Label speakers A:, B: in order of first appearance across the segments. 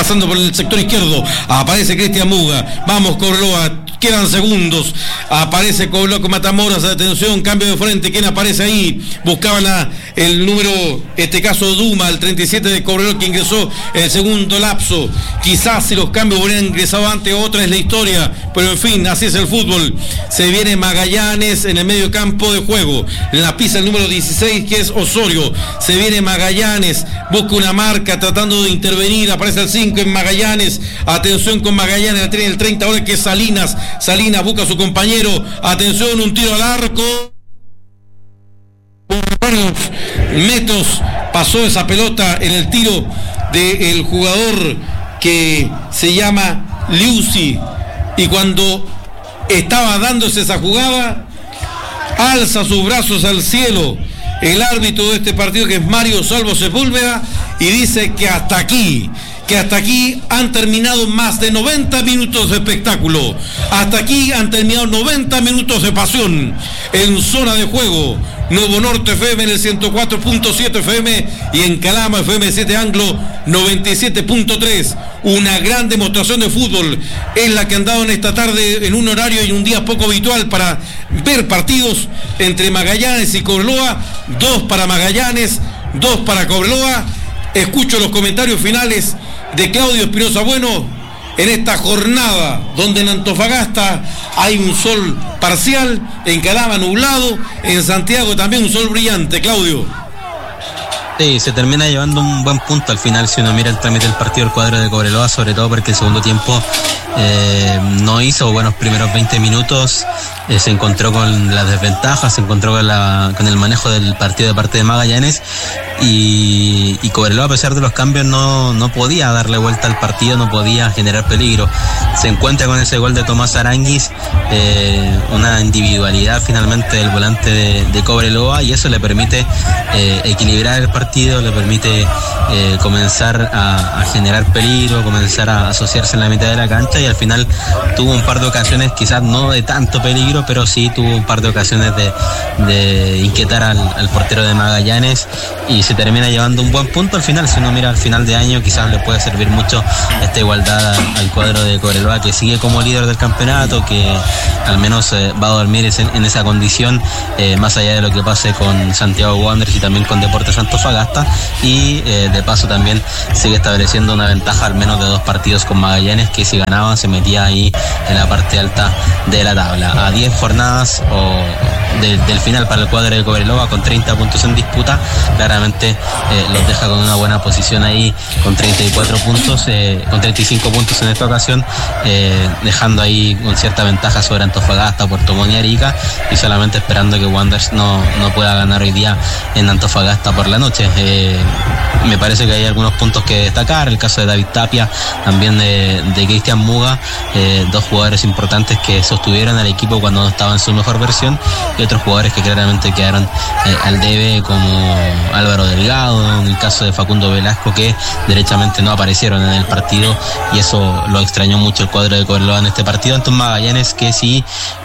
A: pasando por el sector izquierdo, aparece Cristian Muga, vamos Cobreloa, quedan segundos, aparece Cobreloa con Matamoros, atención, cambio de frente, ¿quién aparece ahí? Buscaban el número, este caso Duma, el 37 de Cobreloa, que ingresó en el segundo lapso. Quizás si los cambios hubieran ingresado antes, otra es la historia, pero en fin, así es el fútbol. Se viene Magallanes en el medio campo de juego, en la pista el número 16, que es Osorio. Se viene Magallanes, busca una marca tratando de intervenir, aparece el 5 en Magallanes, atención con Magallanes, la tiene el 30 ahora, que es Salinas busca a su compañero, atención, un tiro al arco, por varios metros pasó esa pelota en el tiro del jugador que se llama Liuzzi, y cuando estaba dándose esa jugada, alza sus brazos al cielo el árbitro de este partido, que es Mario Salvo Sepúlveda, y dice que hasta aquí han terminado más de 90 minutos de espectáculo, hasta aquí han terminado 90 minutos de pasión en zona de juego. Nuevo Norte FM en el 104.7 FM y en Calama FM 7 Anglo 97.3. Una gran demostración de fútbol es la que han dado en esta tarde, en un horario y un día poco habitual para ver partidos entre Magallanes y Cobreloa. 2 para Magallanes, 2 para Cobreloa. Escucho los comentarios finales de Claudio Espinosa Bueno en esta jornada donde en Antofagasta hay un sol parcial, en Calama nublado, en Santiago también un sol brillante. Claudio.
B: Sí, se termina llevando un buen punto al final si uno mira el trámite del partido del cuadro de Cobreloa, sobre todo porque el segundo tiempo no hizo buenos primeros 20 minutos, se encontró con las desventajas, se encontró con el manejo del partido de parte de Magallanes, y Cobreloa, a pesar de los cambios, no podía darle vuelta al partido, no podía generar peligro. Se encuentra con ese gol de Tomás Aranguis, una individualidad finalmente del volante de Cobreloa, y eso le permite equilibrar el partido, le permite comenzar a generar peligro, comenzar a asociarse en la mitad de la cancha, y al final tuvo un par de ocasiones, quizás no de tanto peligro, pero sí tuvo un par de ocasiones de inquietar al portero de Magallanes, y se termina llevando un buen punto al final. Si uno mira al final de año, quizás le puede servir mucho esta igualdad al cuadro de Cobreloa, que sigue como líder del campeonato, que al menos va a dormir en esa condición, más allá de lo que pase con Santiago Wanderers y también con Deportes Antofagasta, y de paso también sigue estableciendo una ventaja al menos de 2 partidos con Magallanes, que si ganaban se metía ahí en la parte alta de la tabla. A 10 jornadas del final para el cuadro de Cobreloa, con 30 puntos en disputa, claramente los deja con una buena posición ahí, con 34 puntos, con 35 puntos en esta ocasión, dejando ahí con cierta ventaja sobre Antofagasta, Puerto Montt y Arica, y solamente esperando que Wanderers no pueda ganar hoy día en Antofagasta por la noche. Me parece que hay algunos puntos que destacar, el caso de David Tapia, también de Cristian Muga, 2 jugadores importantes que sostuvieron al equipo cuando no estaba en su mejor versión, y otros jugadores que claramente quedaron al debe, como Álvaro Delgado, en el caso de Facundo Velasco, que derechamente no aparecieron en el partido, y eso lo extrañó mucho el cuadro de Cobreloa en este partido. Entonces Magallanes, que sí,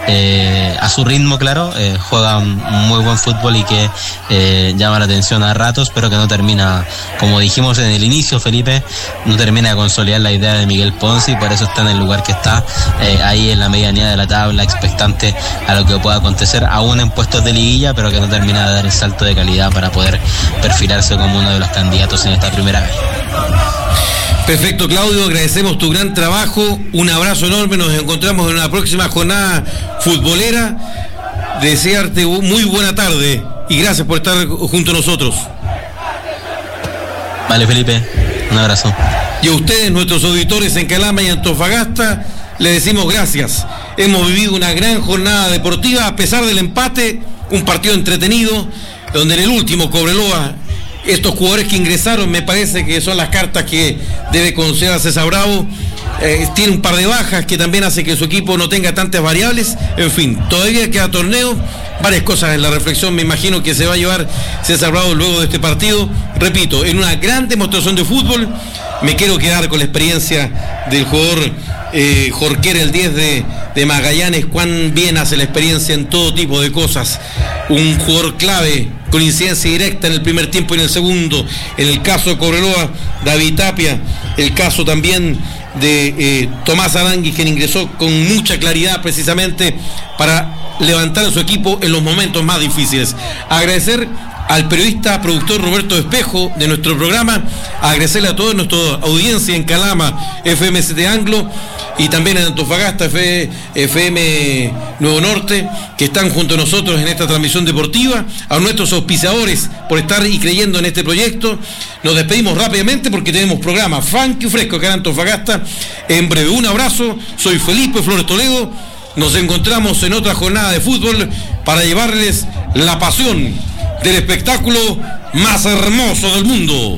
B: a su ritmo, claro, juega un muy buen fútbol y que llama la atención a ratos, pero que no termina, como dijimos en el inicio, Felipe, no termina de consolidar la idea de Miguel Ponce, y por eso está en el lugar que está, ahí en la medianía de la tabla, expectante a lo que pueda acontecer, aún en puestos de liguilla, pero que no termina de dar el salto de calidad para poder perfilarse como uno de los candidatos en esta primera vez.
A: Perfecto, Claudio, agradecemos tu gran trabajo, un abrazo enorme, nos encontramos en una próxima jornada futbolera. Desearte muy buena tarde y gracias por estar junto a nosotros.
B: Vale, Felipe, un abrazo.
A: Y a ustedes, nuestros auditores en Calama y Antofagasta, les decimos gracias. Hemos vivido una gran jornada deportiva, a pesar del empate, un partido entretenido, donde en el último Cobreloa, estos jugadores que ingresaron, me parece que son las cartas que debe conocer a César Bravo, tiene un par de bajas que también hace que su equipo no tenga tantas variables. En fin, todavía queda torneo, varias cosas en la reflexión me imagino que se va a llevar César Bravo luego de este partido. Repito, en una gran demostración de fútbol. Me quiero quedar con la experiencia del jugador Jorquera, el 10 de Magallanes, cuán bien hace la experiencia en todo tipo de cosas. Un jugador clave, con incidencia directa en el primer tiempo y en el segundo. En el caso de Cobreloa, David Tapia. El caso también de Tomás Aranguis, quien ingresó con mucha claridad precisamente para levantar a su equipo en los momentos más difíciles. Agradecer al periodista, productor Roberto Espejo de nuestro programa, agradecerle a toda nuestra audiencia en Calama, FMCT Anglo, y también en Antofagasta, FM Nuevo Norte, que están junto a nosotros en esta transmisión deportiva, a nuestros auspiciadores por estar y creyendo en este proyecto. Nos despedimos rápidamente porque tenemos programa Funky Fresco acá en Antofagasta. En breve, un abrazo, soy Felipe Flores Toledo, nos encontramos en otra jornada de fútbol para llevarles la pasión del espectáculo más hermoso del mundo.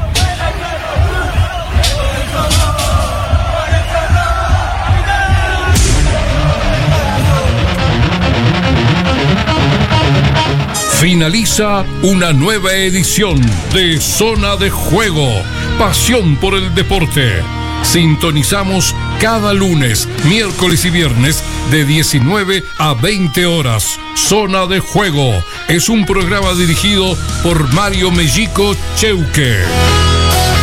C: Finaliza una nueva edición de Zona de Juego, pasión por el deporte. Sintonizamos cada lunes, miércoles y viernes de 19 a 20 horas. Zona de Juego es un programa dirigido por Mario Mellico Cheuque.